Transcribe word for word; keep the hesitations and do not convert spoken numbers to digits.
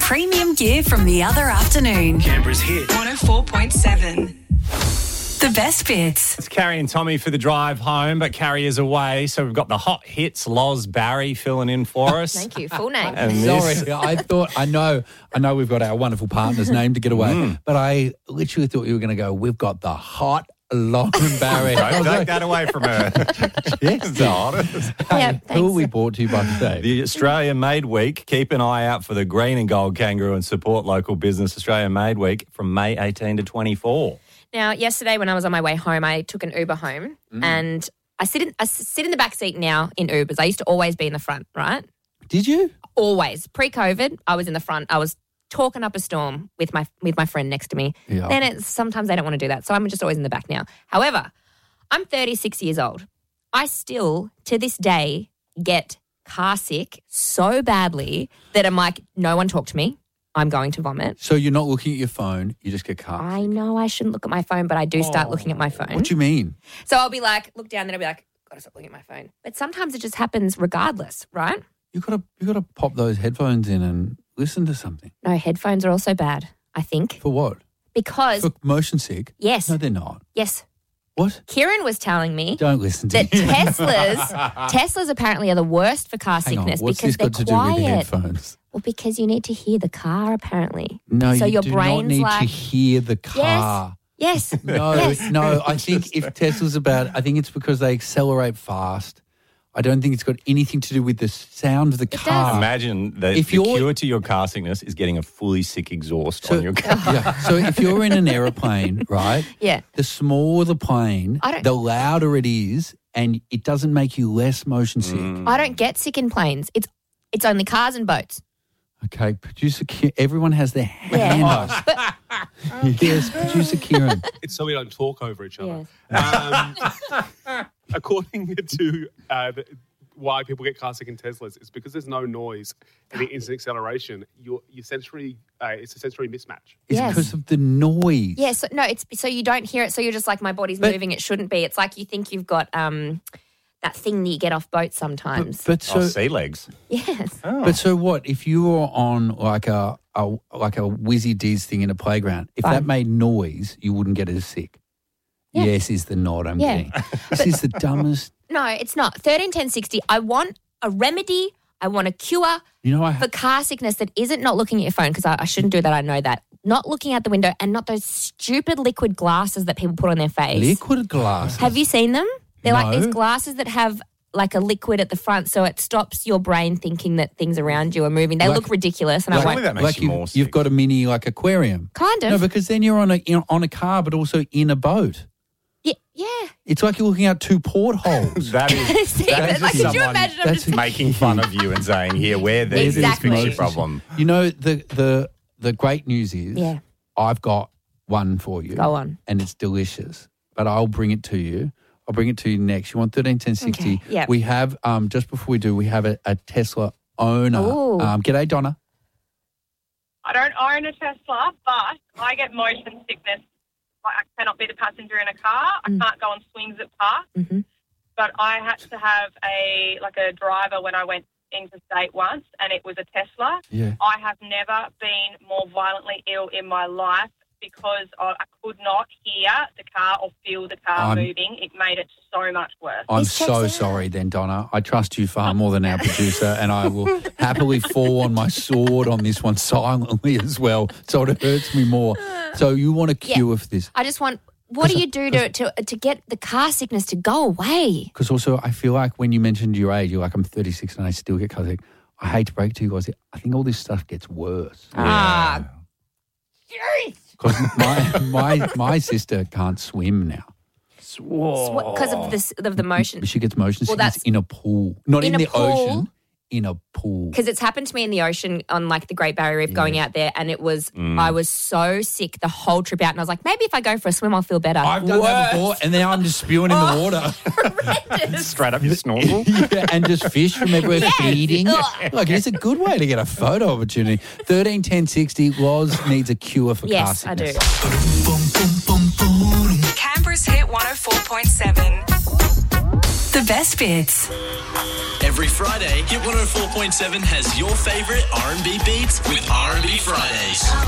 premium gear from the other afternoon. Canberra's hit. one oh four point seven. The best bits. It's Carrie and Tommy for the drive home, but Carrie is away, so we've got the hot hits, Loz Barry filling in for us. Thank you. Full name. And this- Sorry, I thought, I know, I know we've got our wonderful partner's name to get away, Mm. but I literally thought you were going to go, we've got the hot Lauren Barry. Don't take that away from her. Yes, the hottest. Yeah, Who thanks. are we brought to you by today? The Australia Made Week. Keep an eye out for the green and gold kangaroo and support local business. Australia Made Week from May eighteenth to twenty-four. Now, yesterday when I was on my way home, I took an Uber home Mm. and I sit in I sit in the back seat now in Ubers. I used to always be in the front, right? Did you? Always. Pre-COVID, I was in the front. I was talking up a storm with my with my friend next to me. Yeah. Then it's, sometimes they don't want to do that, so I'm just always in the back now. However, I'm thirty-six years old. I still, to this day, get car sick so badly that I'm like, no one talk to me. I'm going to vomit. So you're not looking at your phone, you just get car. I know I shouldn't look at my phone, but I do start looking at my phone. What do you mean? So I'll be like, look down, then I'll be like, gotta stop looking at my phone. But sometimes it just happens regardless, right? You gotta you gotta pop those headphones in and listen to something. No, headphones are also bad, I think. For what? Because, For motion sick? yes, No, they're not. yes. What? Kieran was telling me Don't listen to that me. Teslas, Teslas apparently are the worst for car Hang on, sickness what's because this got they're to do with the quiet. headphones? Well, because you need to hear the car apparently. No, so you your do brain's not need like, to hear the car. yes, No, yes. no. I think if Tesla's about, I think it's because they accelerate fast. I don't think it's got anything to do with the sound of the does. car. Imagine that If the you're- cure to your car sickness is getting a fully sick exhaust So- on your car. Yeah. So if you're in an aeroplane, right? Yeah. The smaller the plane, I don't- the louder it is, and it doesn't make you less motion sick. I don't get sick in planes. It's it's only cars and boats. Okay, producer, Ki- everyone has their hand up. But Yes, producer Kieran. It's so we don't talk over each other. yes. Um, according to uh, the, why people get car sick in Teslas, it's because there's no noise and the instant acceleration. Your your sensory, uh, it's a sensory mismatch. It's Yes. because of the noise. Yeah, so, no, it's so you don't hear it. So you're just like, my body's But- moving. It shouldn't be. It's like you think you've got um, that thing that you get off boats sometimes. But so, Oh, sea legs. yes. but so what? If you were on like a, a like a Wizzy Diz thing in a playground, if Fine. that made noise, you wouldn't get as sick. Yeah. Yes, is the nod I'm Yeah. getting. This is the dumbest. No, it's not. thirteen ten sixty. I want a remedy. I want a cure You know, I for car sickness that isn't not looking at your phone, because I, I shouldn't do that. I know that. Not looking out the window and not those stupid liquid glasses that people put on their face. liquid glass. Have you seen them? They're like No. these glasses that have like a liquid at the front, so it stops your brain thinking that things around you are moving. They Like- look ridiculous, and I Surely won't. that makes like you you, more sick. you've got a mini like aquarium. Kind of. No, because then you're on a in, on a car, but also in a boat. Yeah, yeah. It's like you're looking out two portholes. That is, See, that is like, just could you someone imagine? I'm that's just making fun of you and saying, here, wear these, Exactly. this fix your problem. You know, the the the great news is Yeah. I've got one for you. Go on. And it's delicious. But I'll bring it to you. I'll bring it to you next. You want thirteen ten sixty? Okay, yep. We have um just before we do, we have a, a Tesla owner. Ooh. Um g'day Donna. I don't own a Tesla, but I get motion sickness. Like, I cannot be the passenger in a car. I Mm. can't go on swings at parks. Mhm. But I had to have a like a driver when I went interstate once, and it was a Tesla. Yeah. I have never been more violently ill in my life because I, I could not hear the car or feel the car I'm- moving. It made it so much worse. I'm This checks so out. sorry then, Donna. I trust you far more than our producer, and I will happily fall on my sword on this one silently as well, so it hurts me more. So you want a Yeah. cure for this? I just want. What do you do to, to to get the car sickness to go away? Because also I feel like when you mentioned your age, you're like, I'm thirty-six and I still get car sick. I hate to break it to you guys, I think all this stuff gets worse. Ah, Because my, my, my sister can't swim now. because of this of the motion. She gets motion Well, sickness that's- in a pool. Not in, in a the pool? ocean, in a pool. Because it's happened to me in the ocean on like the Great Barrier Reef going out there, and it was I was so sick the whole trip out, and I was like, maybe if I go for a swim, I'll feel better. I've done that Worse. before, and now I'm just spewing in the water. Horrendous. Straight up your snorkel. Yeah, and just fish from everywhere Yes. feeding. Ugh. Like, it's a good way to get a photo opportunity. thirteen ten sixty, Loz needs a cure for car Yes, I do. sickness. Canberra's hit one oh four point seven. The best bits. Every Friday, Hit one oh four point seven has your favourite R and B beats with R and B Fridays.